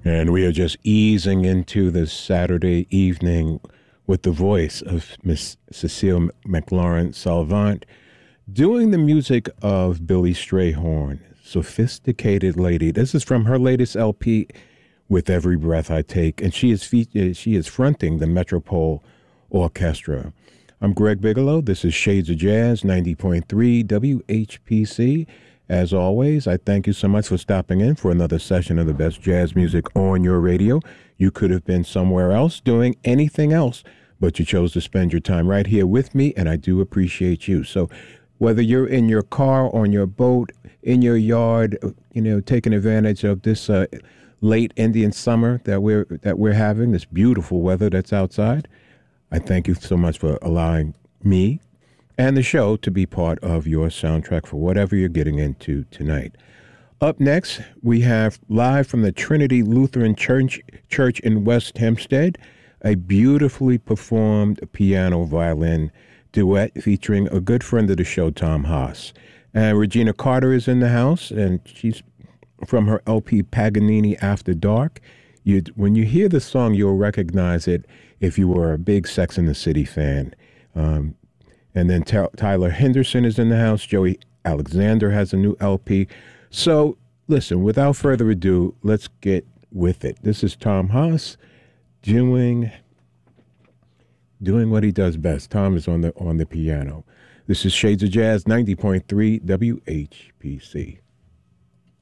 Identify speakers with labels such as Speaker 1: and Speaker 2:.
Speaker 1: And we are just easing into this Saturday evening with the voice of Miss Cecile McLaurin Salvant doing the music of Billy Strayhorn, Sophisticated Lady. This is from her latest LP, With Every Breath I Take, and she is fronting the Metropole Orchestra. I'm Greg Bigelow. This is Shades of Jazz, 90.3 WHPC. As always, I thank you so much for stopping in for another session of the best jazz music on your radio. You could have been somewhere else doing anything else, but you chose to spend your time right here with me, and I do appreciate you. So whether you're in your car, on your boat, in your yard, taking advantage of this late Indian summer that we're having, this beautiful weather that's outside, I thank you so much for allowing me and the show to be part of your soundtrack for whatever you're getting into tonight. Up next, we have live from the Trinity Lutheran Church in West Hempstead, a beautifully performed piano-violin duet featuring a good friend of the show, Tom Haas. And Regina Carter is in the house, and she's from her LP Paganini After Dark. When you hear the song, you'll recognize it if you were a big Sex and the City fan. And then Tyler Henderson is in the house. Joey Alexander has a new LP. So, listen, without further ado, let's get with it. This is Tom Haas doing what he does best. Tom is on the piano. This is Shades of Jazz, 90.3 WHPC.